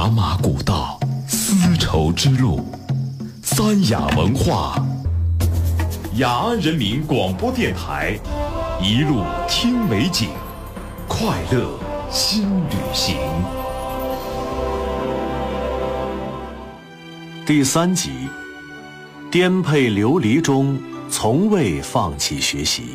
茶马古道，丝绸之路，三雅文化，雅安人民广播电台，一路听美景，快乐新旅行。 第3集，颠沛流离中从未放弃学习。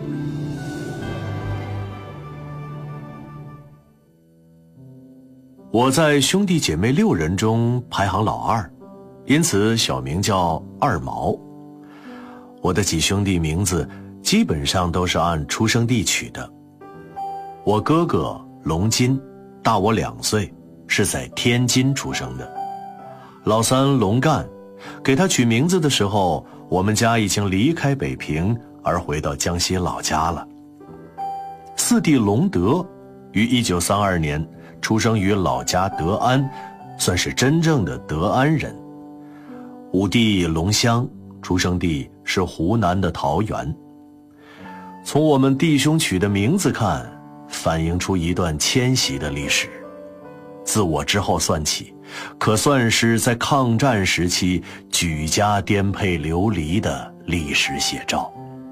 我在兄弟姐妹6人中排行老2，因此小名叫二毛。我的几兄弟名字基本上都是按出生地取的。我哥哥龙金大我2岁，是在天津出生的。老三龙干，给他取名字的时候，我们家已经离开北平而回到江西老家了。四弟龙德于1932年出生于老家德安，算是真正的德安人。五弟龙香出生地是湖南的桃源。从我们弟兄取的名字看，反映出一段迁徙的历史。自我之后算起，可算是在抗战时期举家颠沛流离的历史写照。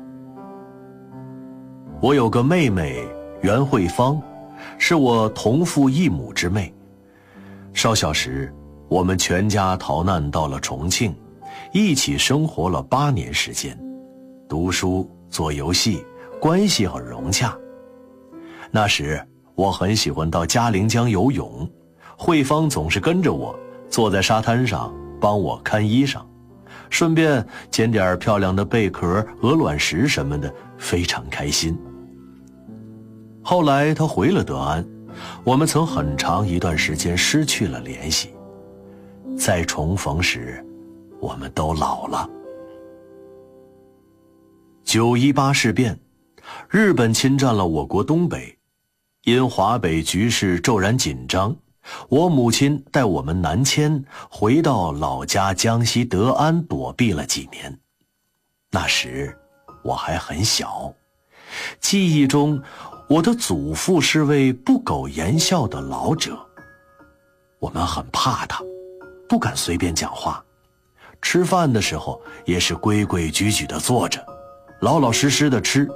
我有个妹妹袁慧芳，是我同父异母之妹。稍小时，我们全家逃难到了重庆，一起生活了8年时间，读书做游戏，关系很融洽。那时我很喜欢到嘉陵江游泳，慧芳总是跟着我坐在沙滩上帮我看衣裳，顺便捡点漂亮的贝壳、鹅卵石什么的，非常开心。后来他回了德安，我们曾很长一段时间失去了联系。再重逢时，我们都老了。9·18事变，日本侵占了我国东北，因华北局势骤然紧张，我母亲带我们南迁，回到老家江西德安躲避了几年。那时我还很小，记忆中我的祖父是位不苟言笑的老者，我们很怕他，不敢随便讲话，吃饭的时候也是规规矩矩地坐着，老老实实地吃。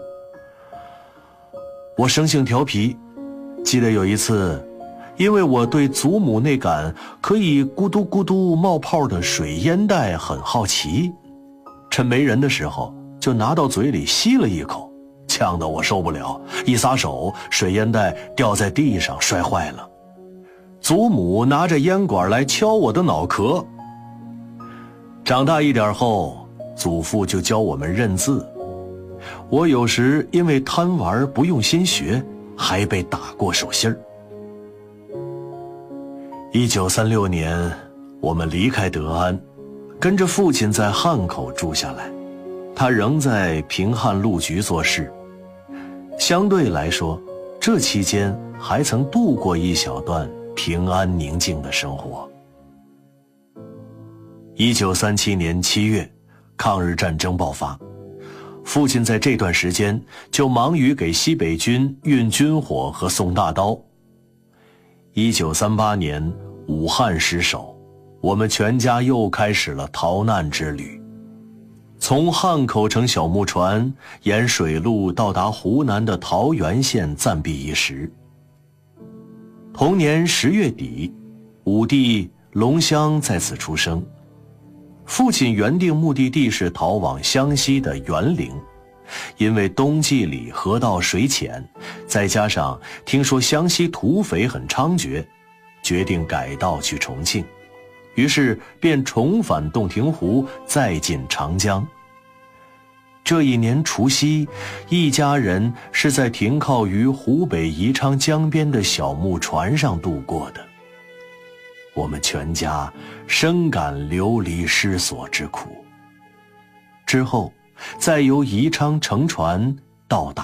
我生性调皮，记得有一次，因为我对祖母那杆可以咕嘟咕嘟冒泡的水烟袋很好奇，趁没人的时候就拿到嘴里吸了一口，呛得我受不了，一撒手，水烟袋掉在地上摔坏了。祖母拿着烟管来敲我的脑壳。长大一点后，祖父就教我们认字。我有时因为贪玩不用心学，还被打过手心儿。1936年，我们离开德安，跟着父亲在汉口住下来。他仍在平汉路局做事，相对来说，这期间还曾度过一小段平安宁静的生活。1937年7月，抗日战争爆发，父亲在这段时间就忙于给西北军运军火和送大刀。1938年，武汉失守，我们全家又开始了逃难之旅。从汉口乘小木船沿水路到达湖南的桃源县暂避一时。同年10月底，五弟龙香在此出生。父亲原定目的地是逃往湘西的沅陵，因为冬季里河道水浅，再加上听说湘西土匪很猖獗，决定改道去重庆，于是便重返洞庭湖，再进长江。这一年除夕，一家人是在停靠于湖北宜昌江边的小木船上度过的。我们全家深感流离失所之苦。之后，再由宜昌乘船到达